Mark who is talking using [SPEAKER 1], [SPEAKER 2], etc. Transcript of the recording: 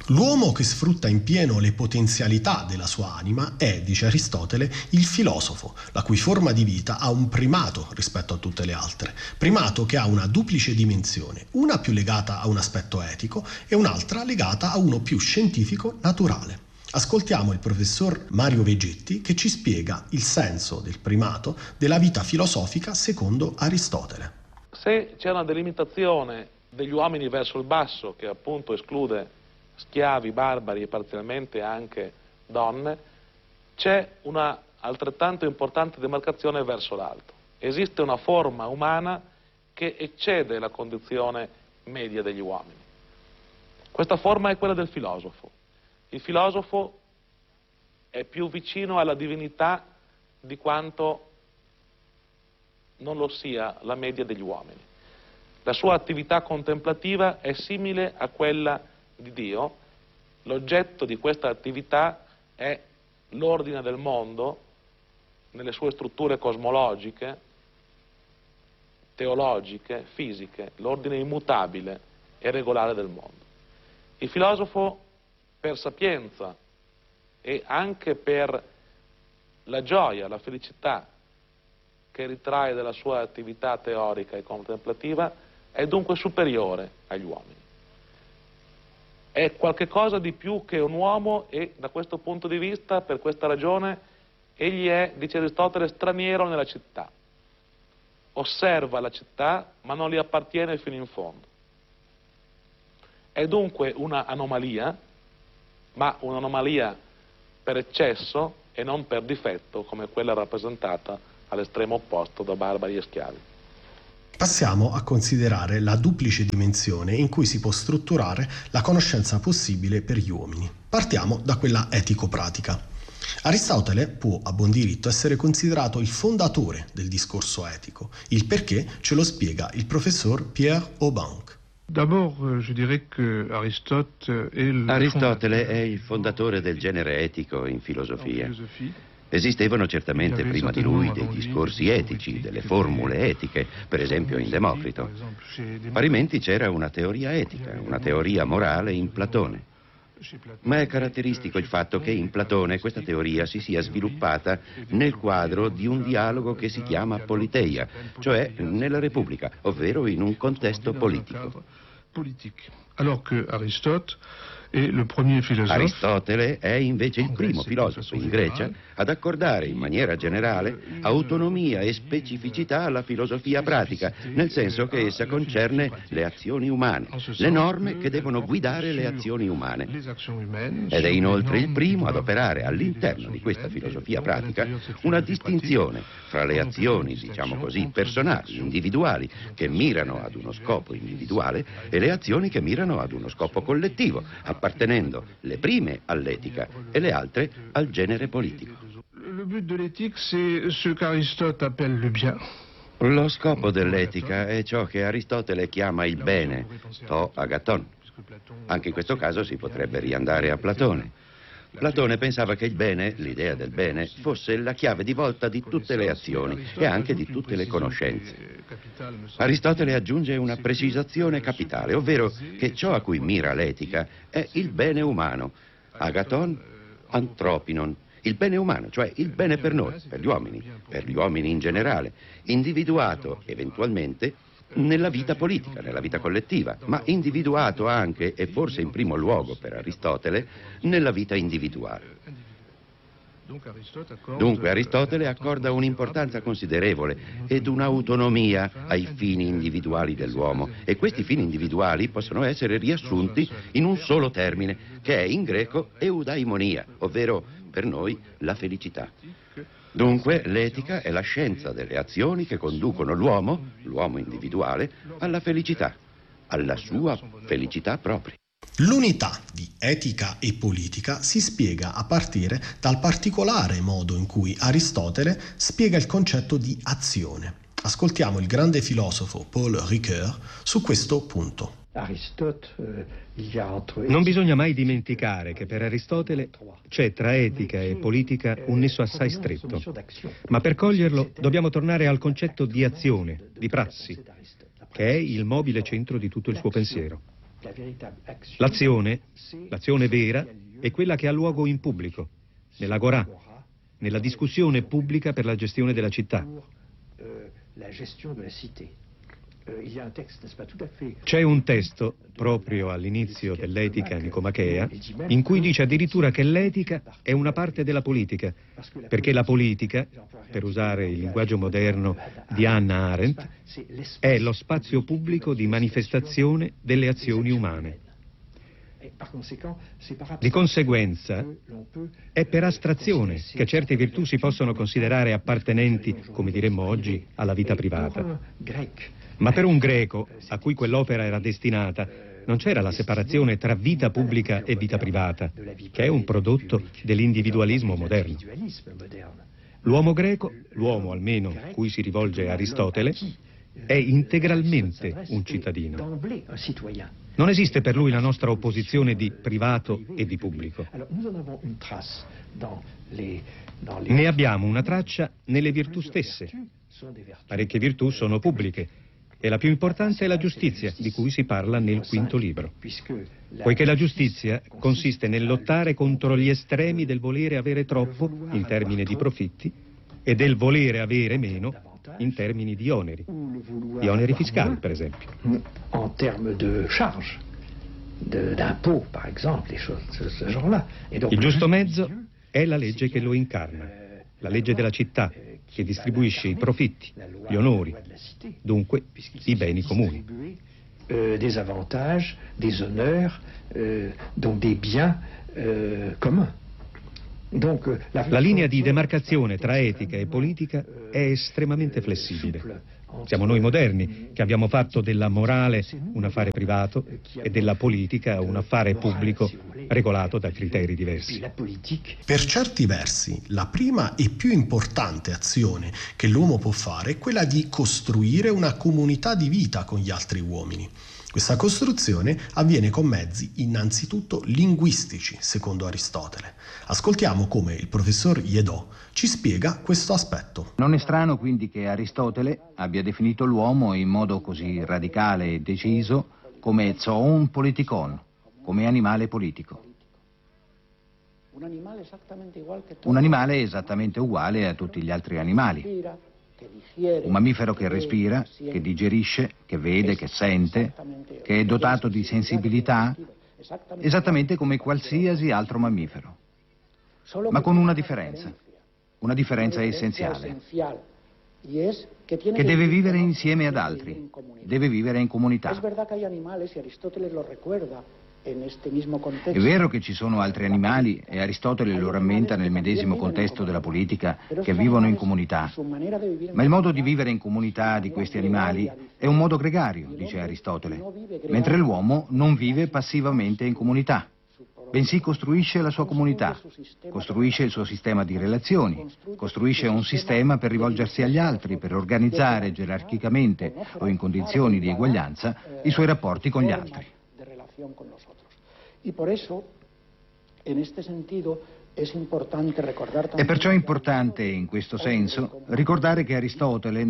[SPEAKER 1] L'uomo che sfrutta in pieno le potenzialità della sua anima è, dice Aristotele, il filosofo, la cui forma di vita ha un primato rispetto a tutte le altre, primato che ha una duplice dimensione, una più legata a un aspetto etico e un'altra legata a uno più scientifico naturale. Ascoltiamo il professor Mario Vegetti che ci spiega il senso del primato della vita filosofica secondo Aristotele.
[SPEAKER 2] Se c'è una delimitazione degli uomini verso il basso, che appunto esclude schiavi, barbari e parzialmente anche donne, c'è una altrettanto importante demarcazione verso l'alto. Esiste una forma umana che eccede la condizione media degli uomini. Questa forma è quella del filosofo. Il filosofo è più vicino alla divinità di quanto non lo sia la media degli uomini. La sua attività contemplativa è simile a quella di Dio. L'oggetto di questa attività è l'ordine del mondo nelle sue strutture cosmologiche, teologiche, fisiche, l'ordine immutabile e regolare del mondo. Il filosofo, per sapienza e anche per la gioia, la felicità che ritrae dalla sua attività teorica e contemplativa, è dunque superiore agli uomini. È qualche cosa di più che un uomo e da questo punto di vista, per questa ragione, egli è, dice Aristotele, straniero nella città. Osserva la città ma non gli appartiene fino in fondo. È dunque una anomalia, ma un'anomalia per eccesso e non per difetto, come quella rappresentata all'estremo opposto da barbari e schiavi.
[SPEAKER 1] Passiamo a considerare la duplice dimensione in cui si può strutturare la conoscenza possibile per gli uomini. Partiamo da quella etico-pratica. Aristotele può a buon diritto essere considerato il fondatore del discorso etico. Il perché ce lo spiega il professor Pierre Aubanc.
[SPEAKER 3] Aristotele è il fondatore del genere etico in filosofia. Esistevano certamente prima di lui dei discorsi etici, delle formule etiche, per esempio in Democrito. Parimenti c'era una teoria etica, una teoria morale in Platone. Ma è caratteristico il fatto che in Platone questa teoria si sia sviluppata nel quadro di un dialogo che si chiama politeia, cioè nella Repubblica, ovvero in un contesto politico. Aristotele è invece il primo filosofo in Grecia ad accordare in maniera generale autonomia e specificità alla filosofia pratica, nel senso che essa concerne le azioni umane, le norme che devono guidare le azioni umane. Ed è inoltre il primo ad operare all'interno di questa filosofia pratica una distinzione fra le azioni, diciamo così, personali, individuali, che mirano ad uno scopo individuale e le azioni che mirano ad uno scopo collettivo, appartenendo le prime all'etica e le altre al genere politico. Lo scopo dell'etica è ciò che Aristotele chiama il bene, to agaton. Anche in questo caso si potrebbe riandare a Platone. Platone pensava che il bene, l'idea del bene, fosse la chiave di volta di tutte le azioni e anche di tutte le conoscenze. Aristotele aggiunge una precisazione capitale, ovvero che ciò a cui mira l'etica è il bene umano, agaton anthropinon, il bene umano, cioè il bene per noi, per gli uomini in generale, individuato eventualmente nella vita politica, nella vita collettiva, ma individuato anche, e forse in primo luogo per Aristotele, nella vita individuale. Dunque Aristotele accorda un'importanza considerevole ed un'autonomia ai fini individuali dell'uomo, e questi fini individuali possono essere riassunti in un solo termine, che è in greco eudaimonia, ovvero per noi la felicità. Dunque l'etica è la scienza delle azioni che conducono l'uomo individuale, alla felicità, alla sua felicità propria.
[SPEAKER 1] L'unità di etica e politica si spiega a partire dal particolare modo in cui Aristotele spiega il concetto di azione. Ascoltiamo il grande filosofo Paul Ricoeur su questo punto.
[SPEAKER 4] Non bisogna mai dimenticare che per Aristotele c'è tra etica e politica un nesso assai stretto, ma per coglierlo dobbiamo tornare al concetto di azione, di prassi, che è il mobile centro di tutto il suo pensiero. L'azione vera, è quella che ha luogo in pubblico, nell'agorà, nella discussione pubblica per la gestione della città. C'è un testo, proprio all'inizio dell'Etica nicomachea, in cui dice addirittura che l'etica è una parte della politica, perché la politica, per usare il linguaggio moderno di Hannah Arendt, è lo spazio pubblico di manifestazione delle azioni umane. Di conseguenza, è per astrazione che certe virtù si possono considerare appartenenti, come diremmo oggi, alla vita privata. Ma per un greco, a cui quell'opera era destinata, non c'era la separazione tra vita pubblica e vita privata, che è un prodotto dell'individualismo moderno. L'uomo greco, l'uomo almeno a cui si rivolge Aristotele, è integralmente un cittadino. Non esiste per lui la nostra opposizione di privato e di pubblico. Ne abbiamo una traccia nelle virtù stesse. Parecchie virtù sono pubbliche e la più importante è la giustizia, di cui si parla nel quinto libro. Poiché la giustizia consiste nel lottare contro gli estremi del volere avere troppo, in termini di profitti, e del volere avere meno, in termini di oneri fiscali, per esempio.
[SPEAKER 5] En termes de charge, d'impôts, par exemple, des choses de ce genre-là.
[SPEAKER 4] Il giusto mezzo è la legge che lo incarna, la legge della città, che distribuisce i profitti, gli onori, dunque i beni comuni.
[SPEAKER 5] Des avantages, des honneurs, donc des biens communs.
[SPEAKER 4] La linea di demarcazione tra etica e politica è estremamente flessibile. Siamo noi moderni che abbiamo fatto della morale un affare privato e della politica un affare pubblico regolato da criteri diversi.
[SPEAKER 1] Per certi versi, la prima e più importante azione che l'uomo può fare è quella di costruire una comunità di vita con gli altri uomini. Questa costruzione avviene con mezzi innanzitutto linguistici, secondo Aristotele. Ascoltiamo come il professor Iedò ci spiega questo aspetto.
[SPEAKER 6] Non è strano quindi che Aristotele abbia definito l'uomo in modo così radicale e deciso come zoon politikon, come animale politico. Un animale esattamente uguale a tutti gli altri animali. Un mammifero che respira, che digerisce, che vede, che sente, che è dotato di sensibilità, esattamente come qualsiasi altro mammifero. Ma con una differenza essenziale, che deve vivere insieme ad altri, deve vivere in comunità. È vero che ci sono altri animali, e Aristotele lo rammenta nel medesimo contesto della politica, che vivono in comunità. Ma il modo di vivere in comunità di questi animali è un modo gregario, dice Aristotele, mentre l'uomo non vive passivamente in comunità, bensì costruisce la sua comunità, costruisce il suo sistema di relazioni, costruisce un sistema per rivolgersi agli altri, per organizzare gerarchicamente o in condizioni di eguaglianza i suoi rapporti con gli altri. È perciò importante in questo senso ricordare che Aristotele